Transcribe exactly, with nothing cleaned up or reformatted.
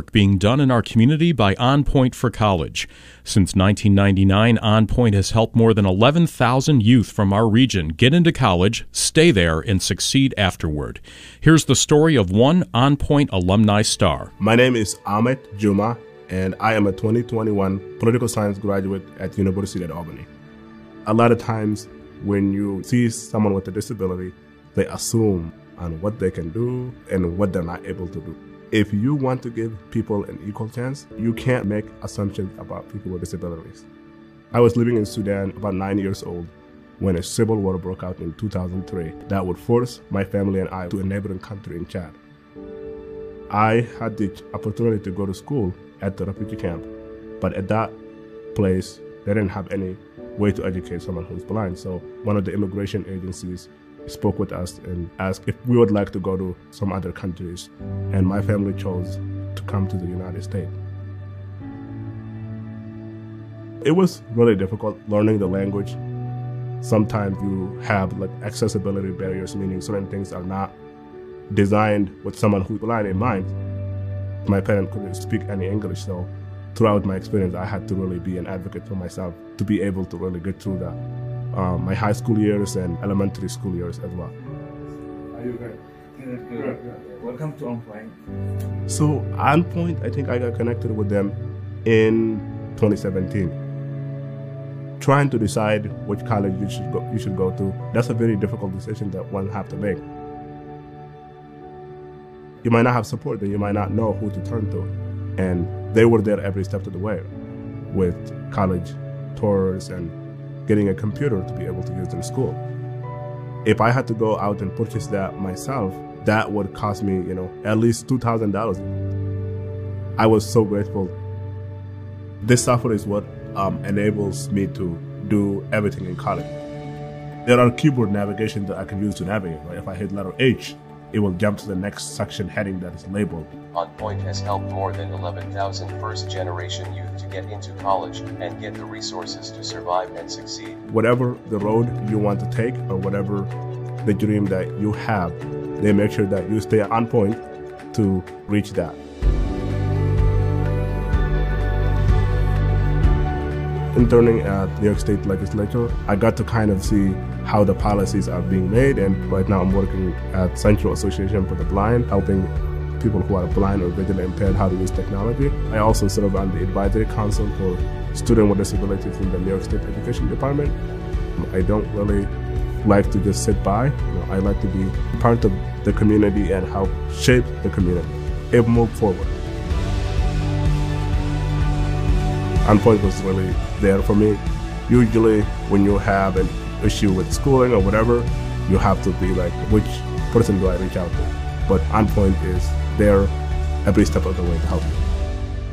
work being done in our community by OnPoint for College. Since nineteen ninety-nine, OnPoint has helped more than eleven thousand youth from our region get into college, stay there, and succeed afterward. Here's the story of one OnPoint alumni star. My name is Ahmed Juma, and I am a twenty twenty-one political science graduate at University at Albany. A lot of times when you see someone with a disability, they assume on what they can do and what they're not able to do. If you want to give people an equal chance, you can't make assumptions about people with disabilities. I was living in Sudan about nine years old when a civil war broke out in two thousand three that would force my family and I to a neighboring country in Chad. I had the opportunity to go to school at the refugee camp, but at that place, they didn't have any way to educate someone who's blind. So one of the immigration agencies spoke with us and asked if we would like to go to some other countries. And my family chose to come to the United States. It was really difficult learning the language. Sometimes you have like accessibility barriers, meaning certain things are not designed with someone who's blind in mind. My parents couldn't speak any English, so throughout my experience, I had to really be an advocate for myself to be able to really get through that. Um, my high school years and elementary school years as well. Are you good? Good, good. good. Welcome to OnPoint. So OnPoint, I think I got connected with them in twenty seventeen. Trying to decide which college you should go, you should go to, that's a very difficult decision that one have to make. You might not have support, and you might not know who to turn to. And they were there every step of the way with college tours and getting a computer to be able to use in school. If I had to go out and purchase that myself, that would cost me, you know, at least two thousand dollars. I was so grateful. This software is what um, enables me to do everything in college. There are keyboard navigation that I can use to navigate. Right? If I hit letter H, it will jump to the next section heading that is labeled. OnPoint has helped more than eleven thousand first-generation youth to get into college and get the resources to survive and succeed. Whatever the road you want to take or whatever the dream that you have, they make sure that you stay on point to reach that. Interning at New York State Legislature, I got to kind of see how the policies are being made, and right now I'm working at Central Association for the Blind, helping people who are blind or visually impaired how to use technology. I also serve on the advisory council for students with disabilities in the New York State Education Department. I don't really like to just sit by. You know, I like to be part of the community and help shape the community and move forward. OnPoint was really there for me. Usually when you have an issue with schooling or whatever, you have to be like, which person do I reach out to? But OnPoint is there every step of the way to help you.